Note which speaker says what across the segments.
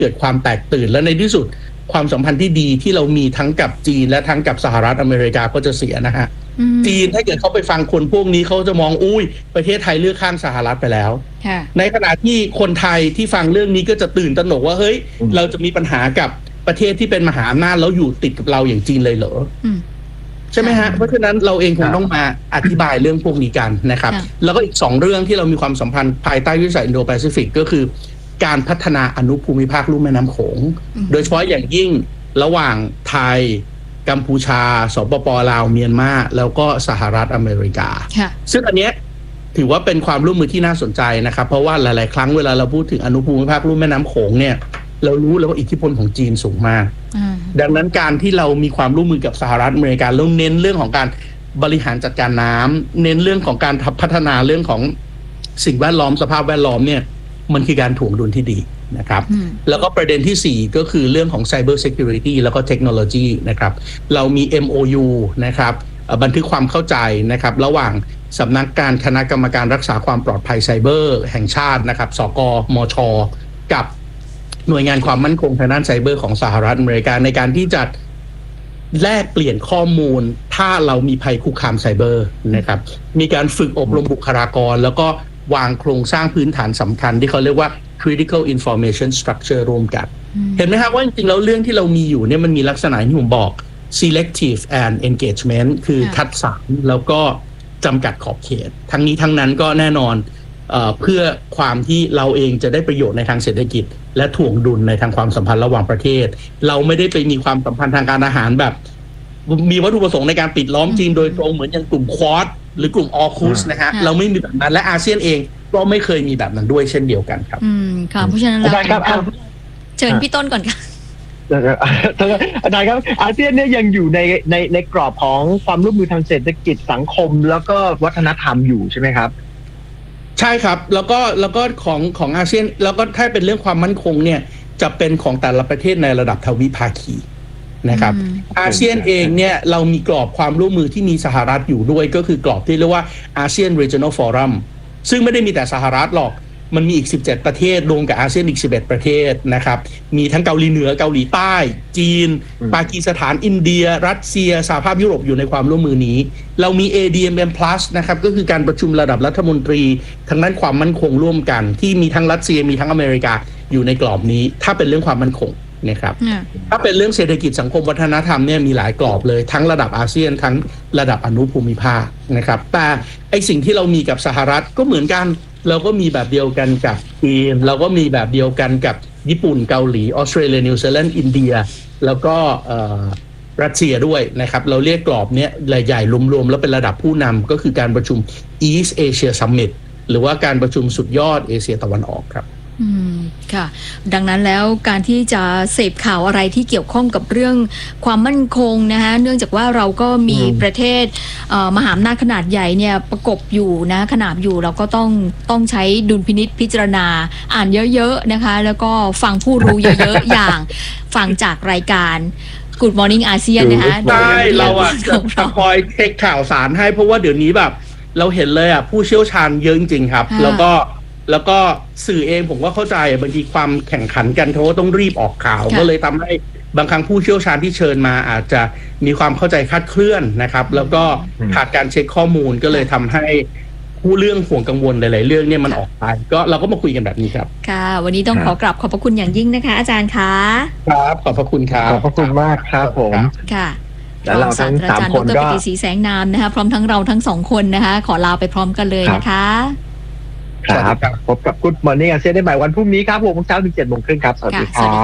Speaker 1: เกิดความแตกตื่นและในที่สุดความสัมพันธ์ที่ดีที่เรามีทั้งกับจีนและทั้งกับสหรัฐอเมริกาก็จะเสียนะฮะจีนถ้าเกิดเขาไปฟังคนพวกนี้เขาจะมองอุ้ยประเทศไทยเลือกข้างสหรัฐไปแล้วในขณะที่คนไทยที่ฟังเรื่องนี้ก็จะตื่นตระหนกว่าเฮ้ยเราจะมีปัญหากับประเทศที่เป็นมหาอำนาจแล้วอยู่ติดกับเราอย่างจีนเลยเหรอใช่ไหมฮะเพราะฉะนั้นเราเองคงต้องมาอธิบายเรื่องพวกนี้กันนะครับแล้วก็อีก2เรื่องที่เรามีความสัมพันธ์ภายใต้ยุทธศาสตร์อินโดแปซิฟิกก็คือการพัฒนาอนุภูมิภาคลุ่มแม่น้ำโขงโดยเฉพาะอย่างยิ่งระหว่างไทยกัมพูชาสปป.ลาวเมียนมาแล้วก็สหรัฐอเมริกาซึ่งอันเนี้ยถือว่าเป็นความร่วมมือที่น่าสนใจนะครับเพราะว่าหลายๆครั้งเวลาเราพูดถึงอนุภูมิภาคลุ่มแม่น้ำโขงเนี่ยเรารู้แล้วว่าอิทธิพลของจีนสูงมากดังนั้นการที่เรามีความร่วมมือกับสหรัฐอเมริกาแล้วเน้นเรื่องของการบริหารจัดการน้ำเน้นเรื่องของการพัฒนาเรื่องของสิ่งแวดล้อมสภาพแวดล้อมเนี่ยมันคือการถ่วงดุลที่ดีนะครับแล้วก็ประเด็นที่4ก็คือเรื่องของ Cyber Security แล้วก็เทคโนโลยีนะครับเรามี MOU นะครับบันทึกความเข้าใจนะครับระหว่างสำนักการคณะกรรมการรักษาความปลอดภัยไซเบอร์แห่งชาตินะครับสกมช.กับหน่วยงานความมั่นคงทางด้านไซเบอร์ของสหรัฐอเมริกาในการที่จะแลกเปลี่ยนข้อมูลถ้าเรามีภัยคุกคามไซเบอร์นะครับมีการฝึกอบรมบุคลากรแล้วก็วางโครงสร้างพื้นฐานสำคัญที่เขาเรียกว่า critical information structure ร่วมกันเห็นไหมครับว่าจริงๆแล้วเรื่องที่เรามีอยู่เนี่ยมันมีลักษณะที่ผมบอก selective and engagement คือคัดสรรแล้วก็จำกัดขอบเขตทั้งนี้ทั้งนั้นก็แน่นอนเพื่อความที่เราเองจะได้ประโยชน์ในทางเศรษฐกิจและถ่วงดุลในทางความสัมพันธ์ระหว่างประเทศเราไม่ได้ไปมีความสัมพันธ์ทางการอาหารแบบมีวัตถุประสงค์ในการปิดล้อมจีนโดยตรงเหมือนอย่างกลุ่มควอดหรือกลุ่มออคูสนะฮะเราไม่มีแบบนั้นและอาเซียนเองก็ไม่เคยมีแบบนั้นด้วยเช่นเดียวกันครับ
Speaker 2: ค่ะเพราะฉะนั้นเราเชิญพี่ต้นก่อนค่ะ
Speaker 3: อาจารย์ครับอาเซียนเนี่ยยังอยู่ในกรอบของความร่วมมือทางเศรษฐกิจสังคมแล้วก็วัฒนธรรมอยู่ใช่ไหมครับ
Speaker 1: ใช่ครับแล้วก็ของอาเซียนแล้วก็ถ้าเป็นเรื่องความมั่นคงเนี่ยจะเป็นของแต่ละประเทศในระดับทวิภาคีนะครับอาเซียนเองเนี่ยเรามีกรอบความร่วมมือที่มีสหรัฐอยู่ด้วยก็คือกรอบที่เรียกว่า ASEAN Regional Forum ซึ่งไม่ได้มีแต่สหรัฐหรอกมันมีอีก17ประเทศรวมกับอาเซียนอีก11ประเทศนะครับมีทั้งเกาหลีเหนือเกาหลีใต้จีนปากีสถานอินเดียรัสเซียสหภาพยุโรปอยู่ในความร่วมมือนี้เรามี ADMM+ นะครับก็คือการประชุมระดับรัฐมนตรีทางด้านความมั่นคงร่วมกันที่มีทั้งรัสเซียมีทั้งอเมริกาอยู่ในกรอบนี้ถ้าเป็นเรื่องความมั่นคงนะครับถ้าเป็นเรื่องเศรษฐกิจสังคมวัฒนธรรมเนี่ยมีหลายกรอบเลยทั้งระดับอาเซียนทั้งระดับอนุภูมิภาคนะครับแต่ไอสิ่งที่เรามีกับสหรัฐก็เหมือนกันเราก็มีแบบเดียวกันกับจีนเราก็มีแบบเดียวกันกับญี่ปุ่นเกาหลีออสเตรเลียนิวซีแลนด์อินเดียแล้วก็รัสเซียด้วยนะครับเราเรียกกรอบเนี้ยใหญ่ๆรวมๆแล้วเป็นระดับผู้นำก็คือการประชุม East Asia Summit หรือว่าการประชุมสุดยอดเอเชียตะวันออกครับ
Speaker 2: ค่ะดังนั้นแล้วการที่จะเสพข่าวอะไรที่เกี่ยวข้องกับเรื่องความมั่นคงนะคะเนื่องจากว่าเราก็มีประเทศมหาอำนาจขนาดใหญ่เนี่ยประกบอยู่นะขนาบอยู่เราก็ต้องใช้ดุลพินิจพิจารณาอ่านเยอะๆนะคะแล้วก็ฟังผู้รู้เยอะๆ อย่างฟังจากรายการ Good Morning อาเซียนนะคะ
Speaker 1: ใช่เราจะคอยเช็คข่าวสารให้เพราะว่าเดี๋ยวนี้แบบเราเห็นเลยผู้เชี่ยวชาญเยอะจริงๆครับแล้วก็สื่อเองผมก็เข้าใจบางทีความแข่งขันกันเขาต้องรีบออกข่าวก็เลยทำให้บางครั้งผู้เชี่ยวชาญที่เชิญมาอาจจะมีความเข้าใจคลาดเคลื่อนนะครับแล้วก็ขาดการเช็คข้อมูลก็เลยทำให้ผู้เรื่องห่วงกังวลหลายๆเรื่องเนี่ยมันออกไปก็เราก็มาคุยกันแบบนี้ครับ
Speaker 2: ค่ะวันนี้ต้องขอกราบขอบพระคุณอย่างยิ่งนะคะอาจารย์คะ
Speaker 1: ครับขอบพระคุณครับ
Speaker 3: ขอบพระคุณมากครับผม
Speaker 2: ค่ะ
Speaker 3: แล้วเราทั้ง3คนก็
Speaker 2: ดร.ปิติศรีแสงนามนะคะพร้อมทั้งเราทั้ง2คนนะคะขอลาไปพร้อมกันเลยนะคะ
Speaker 3: ครับพบกับ Good Morning อาเซียนได้ใหม่วันพรุ่งนี้ครับ6 โมงเช้าถึง 7 โมงครึ่งครับสวัสดีครับ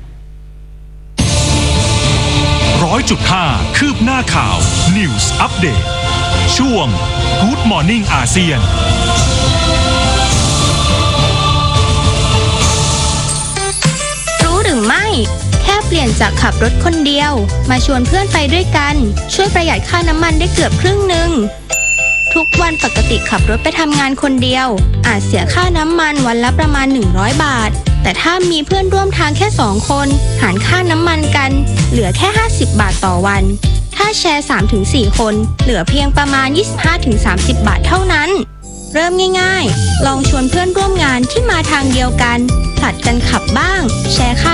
Speaker 4: 100.5 คืบหน้าข่าว News Update ช่วง Good Morning อาเซียน
Speaker 5: รู้หรือไม่แค่เปลี่ยนจากขับรถคนเดียวมาชวนเพื่อนไปด้วยกันช่วยประหยัดค่าน้ำมันได้เกือบครึ่งนึงทุกวันปกติขับรถไปทำงานคนเดียวอาจเสียค่าน้ำมันวันละประมาณ100 บาทแต่ถ้ามีเพื่อนร่วมทางแค่2 คนหารค่าน้ำมันกันเหลือแค่50 บาทต่อวันถ้าแชร์ 3-4 คนเหลือเพียงประมาณ 25-30 บาทเท่านั้นเริ่มง่ายๆลองชวนเพื่อนร่วมงานที่มาทางเดียวกันผลัดกันขับบ้างแชร์ค่า